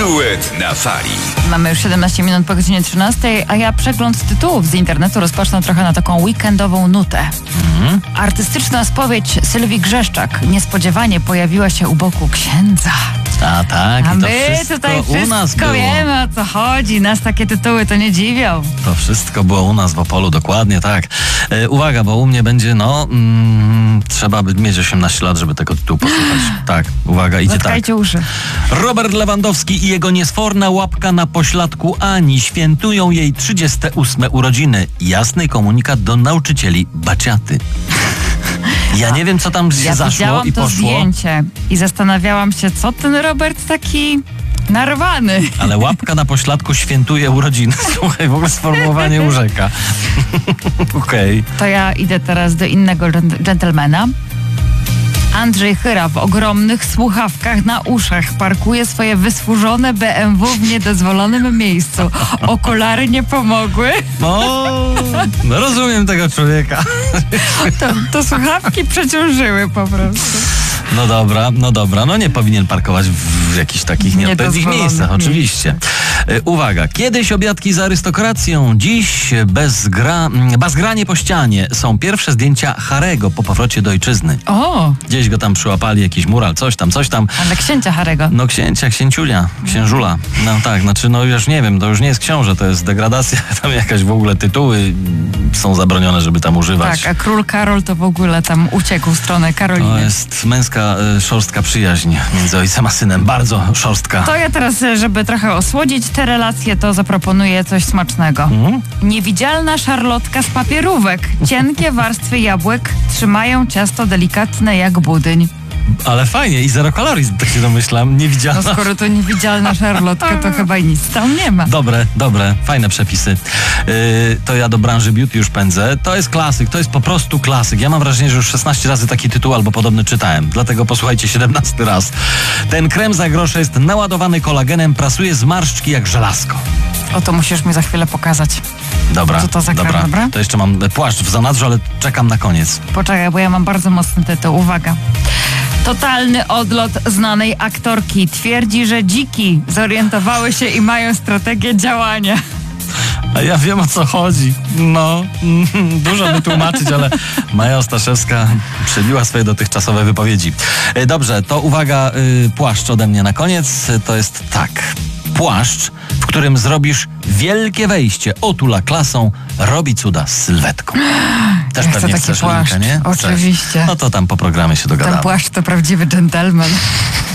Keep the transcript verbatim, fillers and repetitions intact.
Duet na fali. Mamy już siedemnaście minut po godzinie trzynastej, a ja przegląd tytułów z internetu rozpocznę trochę na taką weekendową nutę. Mhm. Artystyczna spowiedź Sylwii Grzeszczak niespodziewanie pojawiła się u boku księdza. A tak, A i to my wszystko tutaj u nas wszystko było. wiemy, o co chodzi. Nas takie tytuły to nie dziwią. To wszystko było u nas w Opolu, dokładnie tak. E, uwaga, bo u mnie będzie, no, mm, trzeba by mieć osiemnaście lat, żeby tego tytułu posłuchać. Tak, uwaga, idzie tak. Zatkajcie uszy. Robert Lewandowski i jego niesforna łapka na pośladku Ani świętują jej trzydzieste ósme urodziny. Jasny komunikat do nauczycieli baciaty. Ja nie wiem, co tam się Ja zaszło widziałam i to poszło. zdjęcie i zastanawiałam się, co ten Robert taki narwany. Ale łapka na pośladku świętuje urodziny. Słuchaj, w ogóle sformułowanie urzeka. Okej. Okay. To ja idę teraz do innego dżent- dżentelmena. Andrzej Chyra w ogromnych słuchawkach na uszach parkuje swoje wysłużone B M W w niedozwolonym miejscu. Okulary nie pomogły. No, no rozumiem tego człowieka. To, to słuchawki przeciążyły po prostu. No dobra, no dobra. No nie powinien parkować w jakichś takich nieodpowiednich miejscach, oczywiście. Y, uwaga, kiedyś obiadki z arystokracją, dziś bezgra, bazgranie po ścianie. Są pierwsze zdjęcia Harego po powrocie do ojczyzny. O! Gdzieś go tam przyłapali, jakiś mural, coś tam, coś tam. Ale księcia Harego. No księcia, księciulia, księżula. No tak, znaczy no już nie wiem, to już nie jest książę, to jest degradacja. Tam jakaś w ogóle tytuły są zabronione, żeby tam używać. Tak, a król Karol to w ogóle tam uciekł w stronę Karoliny. To jest męska, y, szorstka przyjaźń między ojcem a synem. Bardzo szorstka. To ja teraz, żeby trochę osłodzić te relacje, to zaproponuję coś smacznego. Mhm. Niewidzialna szarlotka z papierówek. Cienkie warstwy jabłek trzymają ciasto delikatne jak budyń. Ale fajnie i zero kalorii, tak się domyślam. Niewidzialna. No skoro to niewidzialna szarlotka, to chyba i nic tam nie ma. Dobre, dobre, fajne przepisy. Yy, to ja do branży beauty już pędzę. To jest klasyk, to jest po prostu klasyk. Ja mam wrażenie, że już szesnaście razy taki tytuł albo podobny czytałem. Dlatego posłuchajcie siedemnasty raz. Ten krem za grosze jest naładowany kolagenem, prasuje zmarszczki jak żelazko. O, to musisz mi za chwilę pokazać. Dobra, Co to za krem, dobra. dobra? To jeszcze mam płaszcz w zanadrzu, ale czekam na koniec. Poczekaj, bo ja mam bardzo mocny tytuł. Uwaga. Totalny odlot znanej aktorki. Twierdzi, że dziki zorientowały się i mają strategię działania. A ja wiem, o co chodzi. No, dużo by tłumaczyć, ale Maja Ostaszewska przebiła swoje dotychczasowe wypowiedzi. E, Dobrze, to uwaga, y, płaszcz ode mnie na koniec. To jest tak. Płaszcz, w którym zrobisz wielkie wejście, otula klasą, robi cuda z sylwetką. Też Ja pewnie chcę taki chcesz płaszcz. linka, nie? Oczywiście. Chcesz. No to tam po programie się dogadamy. Ten płaszcz to prawdziwy dżentelmen.